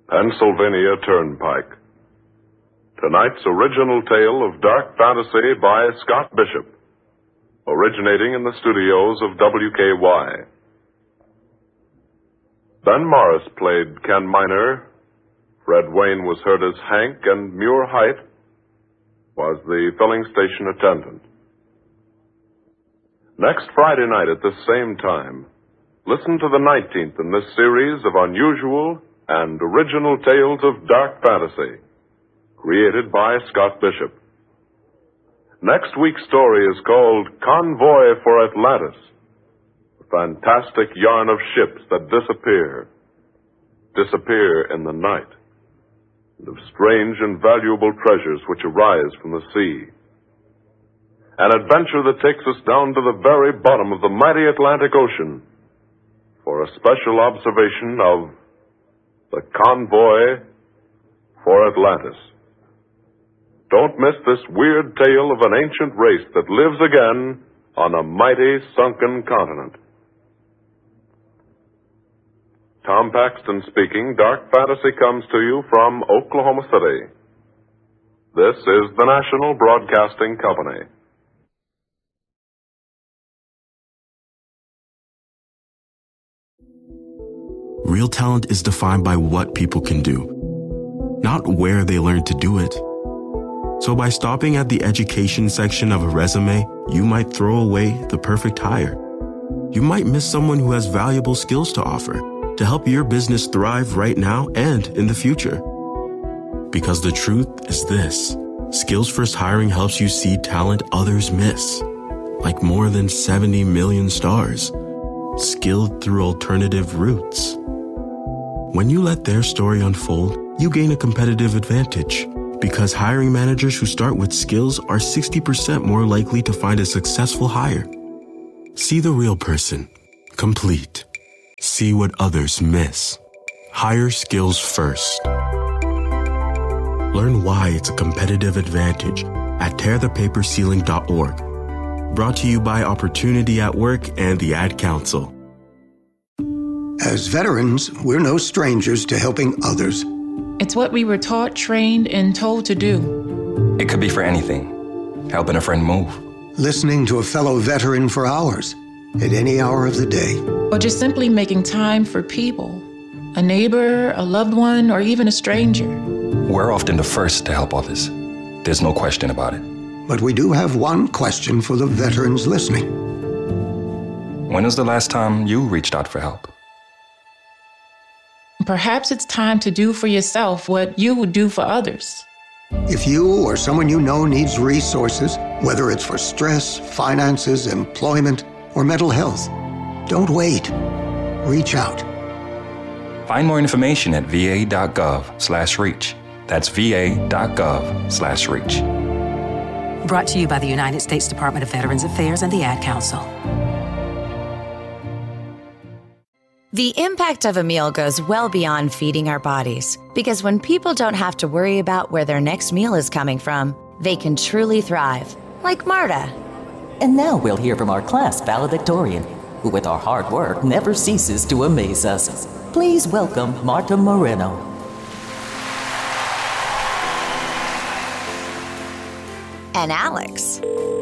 Pennsylvania Turnpike. Tonight's original tale of dark fantasy by Scott Bishop, originating in the studios of WKY. Ben Morris played Ken Miner. Fred Wayne was heard as Hank, and Muir Height was the filling station attendant. Next Friday night at this same time, listen to the 19th in this series of unusual and original tales of dark fantasy, created by Scott Bishop. Next week's story is called Convoy for Atlantis, a fantastic yarn of ships that disappear in the night, and of strange and valuable treasures which arise from the sea. An adventure that takes us down to the very bottom of the mighty Atlantic Ocean for a special observation of the Convoy for Atlantis. Don't miss this weird tale of an ancient race that lives again on a mighty sunken continent. Tom Paxton speaking. Dark Fantasy comes to you from Oklahoma City. This is the National Broadcasting Company. Real talent is defined by what people can do, not where they learn to do it. So by stopping at the education section of a resume, you might throw away the perfect hire. You might miss someone who has valuable skills to offer to help your business thrive right now and in the future. Because the truth is this: Skills First Hiring helps you see talent others miss, like more than 70 million stars, skilled through alternative routes. When you let their story unfold, you gain a competitive advantage, because hiring managers who start with skills are 60% more likely to find a successful hire. See the real person, complete. See what others miss. Hire skills first. Learn why it's a competitive advantage at tearthepaperceiling.org. Brought to you by Opportunity at Work and the Ad Council. As veterans, we're no strangers to helping others. It's what we were taught, trained, and told to do. It could be for anything. Helping a friend move. Listening to a fellow veteran for hours, at any hour of the day. Or just simply making time for people. A neighbor, a loved one, or even a stranger. We're often the first to help others. There's no question about it. But we do have one question for the veterans listening. When was the last time you reached out for help? Perhaps it's time to do for yourself what you would do for others. If you or someone you know needs resources, whether it's for stress, finances, employment, or mental health, don't wait. Reach out. Find more information at va.gov/reach. That's va.gov/reach. Brought to you by the United States Department of Veterans Affairs and the Ad Council. The impact of a meal goes well beyond feeding our bodies, because when people don't have to worry about where their next meal is coming from, they can truly thrive, like Marta. And now we'll hear from our class valedictorian, who with our hard work never ceases to amaze us. Please welcome Marta Moreno. And Alex.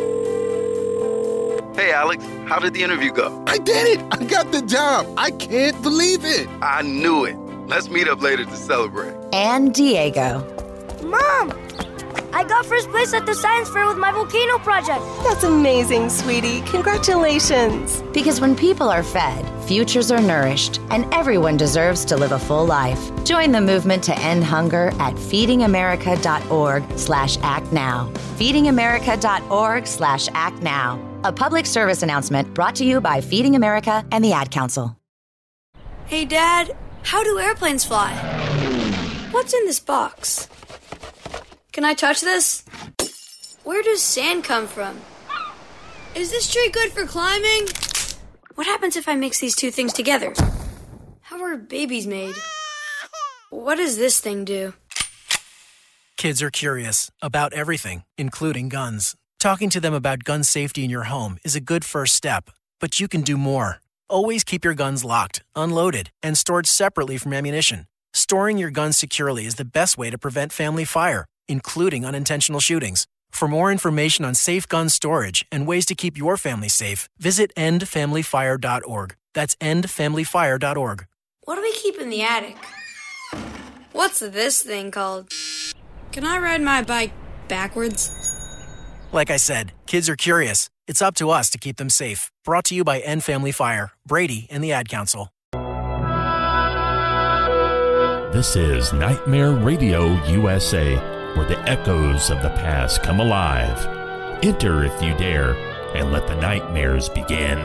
Hey, Alex, how did the interview go? I did it! I got the job! I can't believe it! I knew it. Let's meet up later to celebrate. And Diego. Mom! I got first place at the science fair with my volcano project. That's amazing, sweetie. Congratulations. Because when people are fed, futures are nourished, and everyone deserves to live a full life. Join the movement to end hunger at feedingamerica.org/actnow. feedingamerica.org/actnow. A public service announcement brought to you by Feeding America and the Ad Council. Hey, Dad, how do airplanes fly? What's in this box? Can I touch this? Where does sand come from? Is this tree good for climbing? What happens if I mix these two things together? How are babies made? What does this thing do? Kids are curious about everything, including guns. Talking to them about gun safety in your home is a good first step, but you can do more. Always keep your guns locked, unloaded, and stored separately from ammunition. Storing your guns securely is the best way to prevent family fire, including unintentional shootings. For more information on safe gun storage and ways to keep your family safe, visit endfamilyfire.org. That's endfamilyfire.org. What do we keep in the attic? What's this thing called? Can I ride my bike backwards? Like I said, kids are curious. It's up to us to keep them safe. Brought to you by End Family Fire, Brady, and the Ad Council. This is Nightmare Radio USA, where the echoes of the past come alive. Enter if you dare, and let the nightmares begin.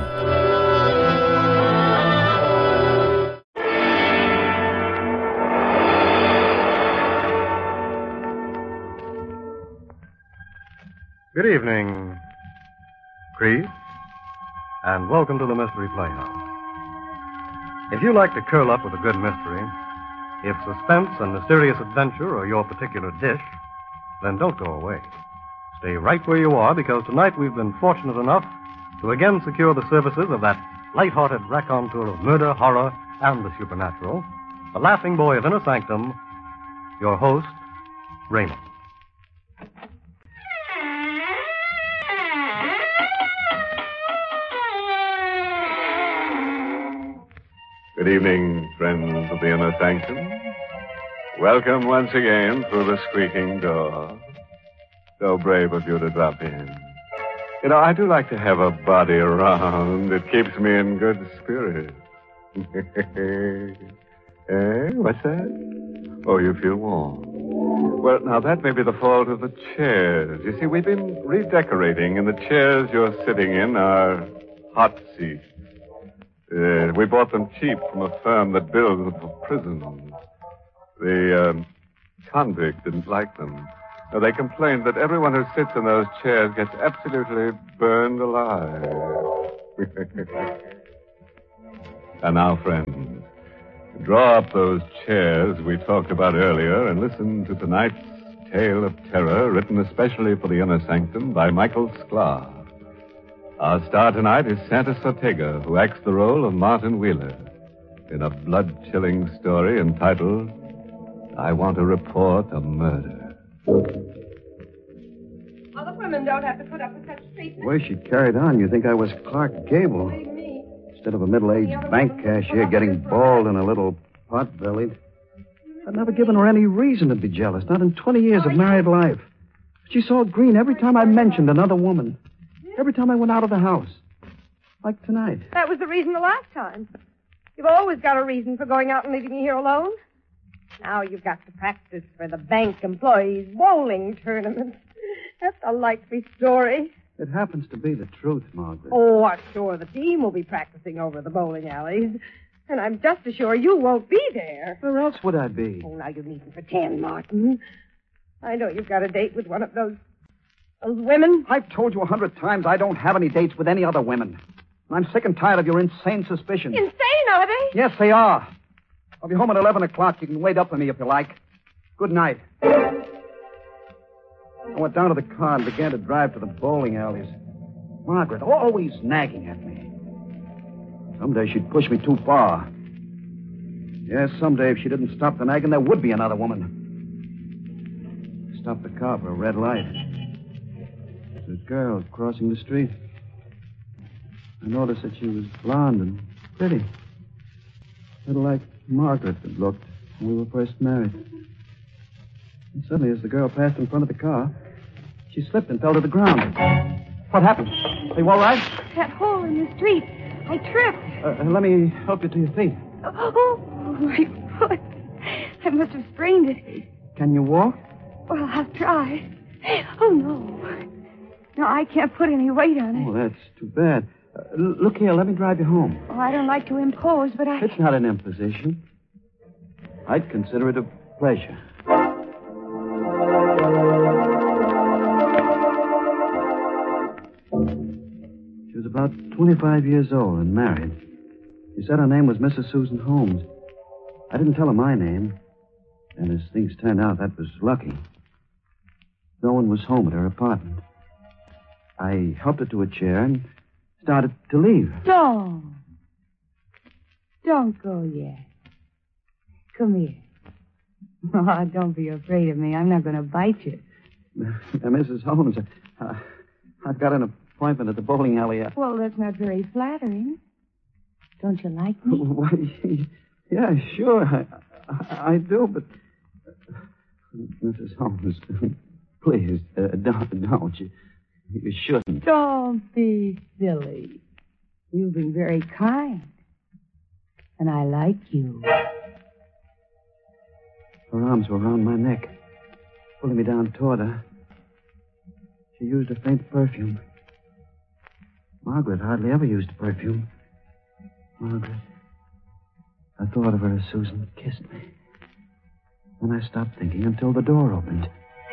Good evening, Creed, and welcome to the Mystery Playhouse. If you like to curl up with a good mystery, if suspense and mysterious adventure are your particular dish, then don't go away. Stay right where you are, because tonight we've been fortunate enough to again secure the services of that light-hearted raconteur of murder, horror, and the supernatural, the laughing boy of Inner Sanctum, your host, Raymond. Good evening, friends of the Inner Sanctum. Welcome once again through the squeaking door. So brave of you to drop in. You know, I do like to have a body around. It keeps me in good spirits. What's that? Oh, you feel warm. Well, now, that may be the fault of the chairs. You see, we've been redecorating, and the chairs you're sitting in are hot seats. We bought them cheap from a firm that builds them for prisons. The convict didn't like them. Now, they complained that everyone who sits in those chairs gets absolutely burned alive. And now, friends, draw up those chairs we talked about earlier and listen to tonight's tale of terror, written especially for the Inner Sanctum by Michael Sklar. Our star tonight is Santa Ortega, who acts the role of Martin Wheeler in a blood-chilling story entitled I Want to Report a Murder. Other women don't have to put up with such treatment. The way she carried on, you think I was Clark Gable. Me. Instead of a middle-aged bank cashier getting bald and a little pot-bellied. I'd never given her any reason to be jealous, not in 20 years of married life. She saw green every time I mentioned another woman. Every time I went out of the house. Like tonight. That was the reason the last time. You've always got a reason for going out and leaving me here alone. Now you've got to practice for the bank employees' bowling tournament. That's a likely story. It happens to be the truth, Margaret. Oh, I'm sure the team will be practicing over the bowling alleys. And I'm just as sure you won't be there. Where else would I be? Oh, now you needn't pretend, Martin. I know you've got a date with one of those women. I've told you 100 times I don't have any dates with any other women. I'm sick and tired of your insane suspicions. Insane, are they? Yes, they are. I'll be home at 11 o'clock. You can wait up for me if you like. Good night. I went down to the car and began to drive to the bowling alleys. Margaret, always nagging at me. Someday she'd push me too far. Yes, someday if she didn't stop the nagging, there would be another woman. I stopped the car for a red light. There's a girl crossing the street. I noticed that she was blonde and pretty. A little like Margaret had looked when we were first married. And suddenly, as the girl passed in front of the car, she slipped and fell to the ground. What happened? Are you all right? That hole in the street. I tripped. Let me help you to your feet. Oh, my foot. I must have sprained it. Can you walk? Well, I'll try. Oh, no. No, I can't put any weight on it. Oh, that's too bad. Look here, let me drive you home. Oh, I don't like to impose, but It's not an imposition. I'd consider it a pleasure. She was about 25 years old and married. She said her name was Mrs. Susan Holmes. I didn't tell her my name. And as things turned out, that was lucky. No one was home at her apartment. I helped her to a chair and started to leave. Don't go yet. Come here. Oh, don't be afraid of me. I'm not going to bite you. Mrs. Holmes, I've got an appointment at the bowling alley. Well, that's not very flattering. Don't you like me? Why, yeah, sure. I do, but... Mrs. Holmes, please, don't. You shouldn't. Don't be silly. You've been very kind. And I like you. Her arms were around my neck, pulling me down toward her. She used a faint perfume. Margaret hardly ever used perfume. Margaret. I thought of her as Susan kissed me. Then I stopped thinking until the door opened.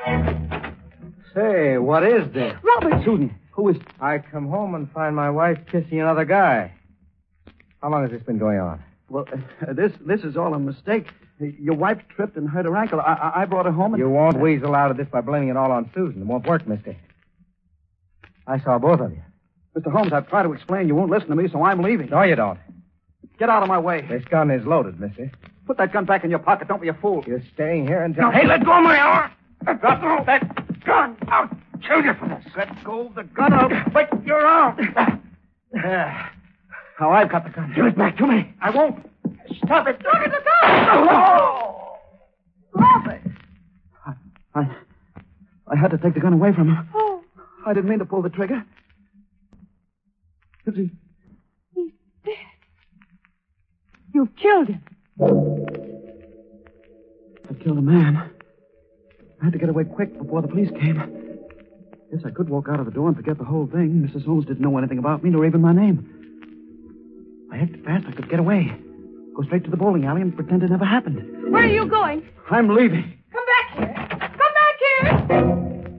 Say, what is this? Robert! Susan, who is... I come home and find my wife kissing another guy. How long has this been going on? Well, this is all a mistake. Your wife tripped and hurt her ankle. I brought her home and... You won't weasel out of this by blaming it all on Susan. It won't work, mister. I saw both of you. Mr. Holmes, I've tried to explain. You won't listen to me, so I'm leaving. No, you don't. Get out of my way. This gun is loaded, mister. Put that gun back in your pocket. Don't be a fool. You're staying here until... No, hey, let go of my arm! Let go of that gun! I'll kill you for this. Let go of the gun. I'll break your arm. Now I've got the gun. Give it back to me. I won't. Stop it. Look at the gun! Oh! Stop it. I had to take the gun away from her. Oh. I didn't mean to pull the trigger. He's dead. You killed him. I killed a man. I had to get away quick before the police came. Yes, I could walk out of the door and forget the whole thing. Mrs. Holmes didn't know anything about me, nor even my name. I acted fast. I could get away. Go straight to the bowling alley and pretend it never happened. Where are you going? I'm leaving. Come back here. Come back here.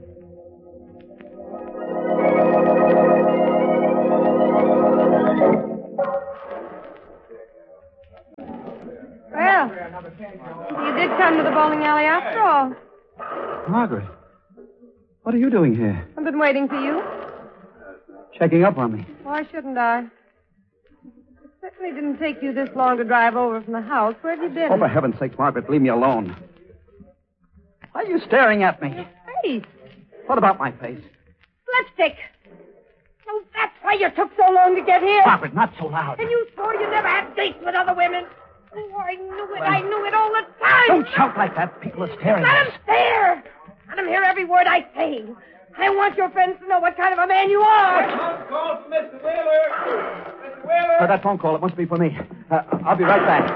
Well, you did come to the bowling alley after all. Margaret, what are you doing here? I've been waiting for you. Checking up on me. Why shouldn't I? It certainly didn't take you this long to drive over from the house. Where have you been? Oh, for heaven's sake, Margaret, leave me alone. Why are you staring at me? Your face. What about my face? Lipstick. Oh, that's why you took so long to get here. Margaret, not so loud. And you swore you'd never have dates with other women. Oh, I knew it. I knew it all the time. Don't shout like that. People are staring Let at them us. stare. Let them hear every word I say. I want your friends to know what kind of a man you are. Call for Mr. Wheeler. Mr. Wheeler. That phone call, it must be for me. I'll be right back.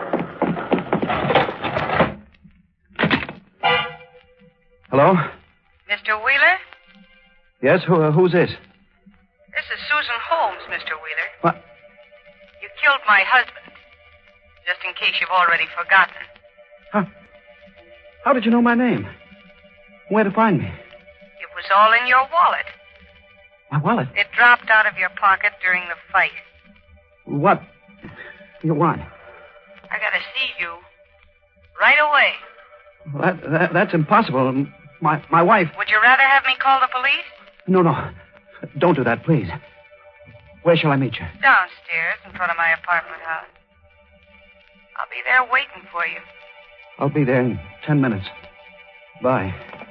Hello? Mr. Wheeler? Yes, who's this? This is Susan Holmes, Mr. Wheeler. What? You killed my husband. Just in case you've already forgotten. How did you know my name? Where to find me? It was all in your wallet. My wallet? It dropped out of your pocket during the fight. What? You want? I gotta see you. Right away. Well, that's impossible. My wife... Would you rather have me call the police? No. Don't do that, please. Where shall I meet you? Downstairs in front of my apartment house. I'll be there waiting for you. I'll be there in 10 minutes. Bye.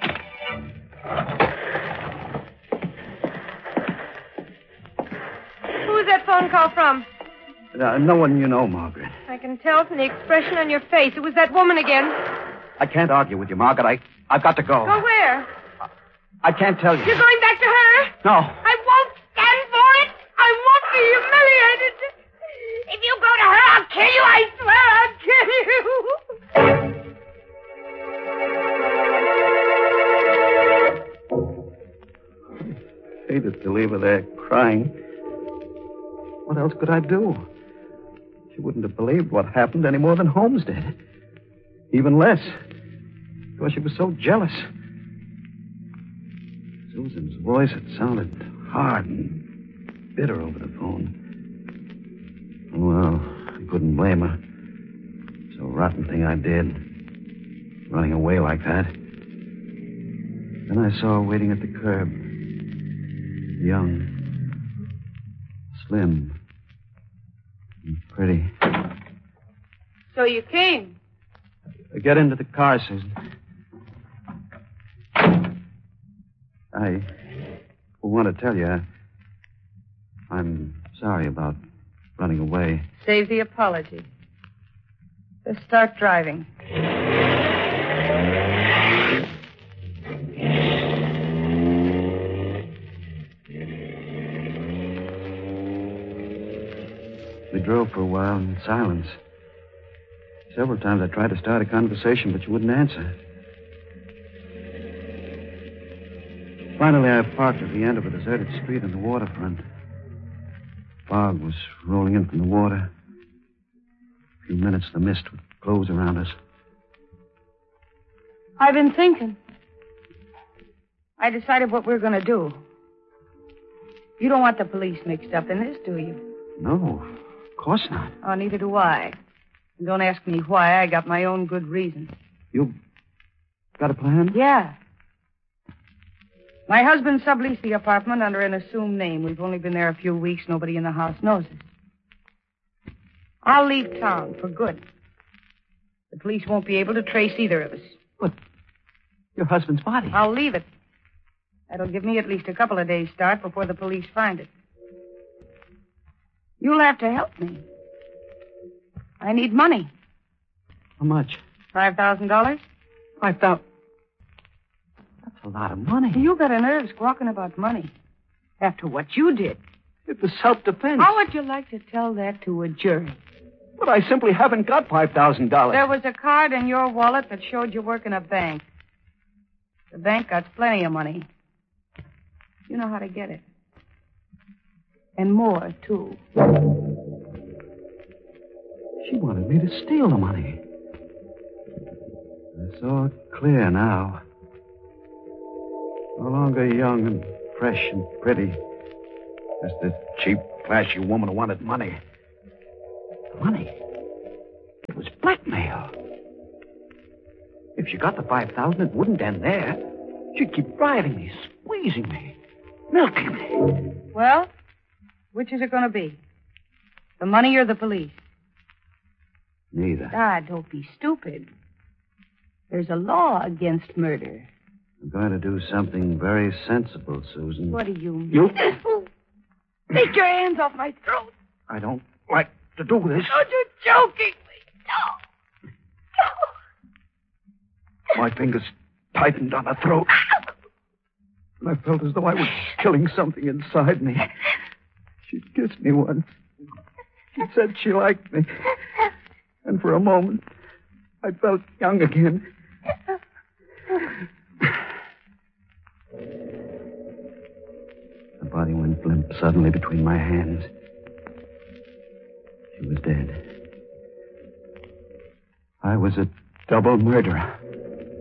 Who is that phone call from? No one you know, Margaret. I can tell from the expression on your face. It was that woman again. I can't argue with you, Margaret. I've got to go. Go where? I can't tell you. You're going back to her? No. I won't stand for it. I won't be humiliated. If you go to her, I'll kill you. I swear I'll kill you. I hated to leave her there crying. What else could I do? She wouldn't have believed what happened any more than Holmes did. Even less. Because she was so jealous. Susan's voice had sounded hard and bitter over the phone. Well, I couldn't blame her. It's a rotten thing I did. Running away like that. Then I saw her waiting at the curb. Young. Slim. And pretty. So you came? Get into the car, Susan. I want to tell you, I'm sorry about running away. Save the apology. Let's start driving. We drove for a while in silence. Several times I tried to start a conversation, but you wouldn't answer. Finally, I parked at the end of a deserted street on the waterfront. Fog was rolling in from the water. A few minutes, the mist would close around us. I've been thinking. I decided what we're going to do. You don't want the police mixed up in this, do you? No, of course not. Oh, neither do I. And don't ask me why. I got my own good reasons. You got a plan? Yeah. My husband subleased the apartment under an assumed name. We've only been there a few weeks. Nobody in the house knows it. I'll leave town for good. The police won't be able to trace either of us. But your husband's body. I'll leave it. That'll give me at least a couple of days' start before the police find it. You'll have to help me. I need money. How much? $5,000? $5,000. That's a lot of money. You got a nerve squawking about money. After what you did. It was self-defense. How would you like to tell that to a jury? But I simply haven't got $5,000. There was a card in your wallet that showed you work in a bank. The bank got plenty of money. You know how to get it. And more, too. She wanted me to steal the money. I saw it clear now. No longer young and fresh and pretty. Just this cheap, flashy woman who wanted money. Money? It was blackmail. If she got the $5,000, it wouldn't end there. She'd keep driving me, squeezing me, milking me. Well, which is it going to be? The money or the police? Neither. Ah, don't be stupid. There's a law against murder. I'm going to do something very sensible, Susan. What do you mean? You? Take your hands off my throat. I don't like to do this. Oh, you're joking me. No. My fingers tightened on her throat. And I felt as though I was killing something inside me. She kissed me once. She said she liked me. And for a moment, I felt young again. The body went limp suddenly between my hands. She was dead. I was a double murderer.